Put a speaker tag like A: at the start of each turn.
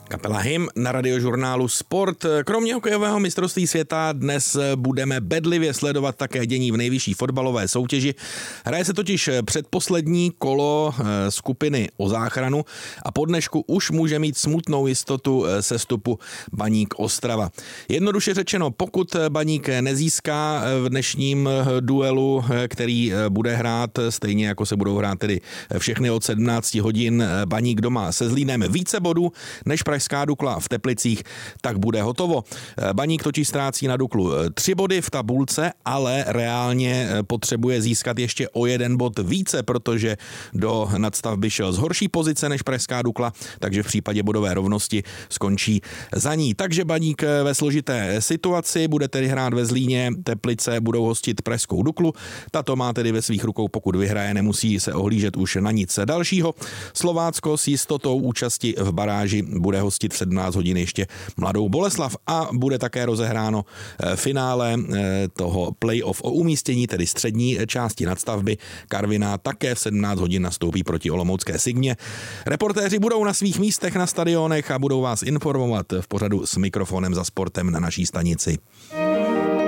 A: Kapela Hymn na radiožurnálu Sport. Kromě hokejového mistrovství světa dnes budeme bedlivě sledovat také dění v nejvyšší fotbalové soutěži. Hraje se totiž předposlední kolo skupiny o záchranu a po dnešku už může mít smutnou jistotu sestupu Baník Ostrava. Jednoduše řečeno, pokud Baník nezíská v dnešním duelu, který bude hrát, stejně jako se budou hrát tedy všechny od 17 hodin, Baník doma se Zlínem více bodů než Pražská Dukla v Teplicích, tak bude hotovo. Baník totiž ztrácí na Duklu 3 body v tabulce, ale reálně potřebuje získat ještě o 1 bod více, protože do nadstavby šel z horší pozice než Pražská Dukla, takže v případě bodové rovnosti skončí za ní. Takže Baník ve složité situaci, bude tedy hrát ve Zlíně, Teplice budou hostit Pražskou Duklu. Tato má tedy ve svých rukou, pokud vyhraje, nemusí se ohlížet už na nic dalšího. Slovácko s jistotou účasti v baráži bude hostit v 17 hodin ještě Mladou Boleslav a bude také rozehráno finále toho playoff o umístění, tedy střední části nadstavby. Karviná také v 17 hodin nastoupí proti olomoucké Sigmě. Reportéři budou na svých místech na stadionech a budou vás informovat v pořadu S mikrofonem za sportem na naší stanici.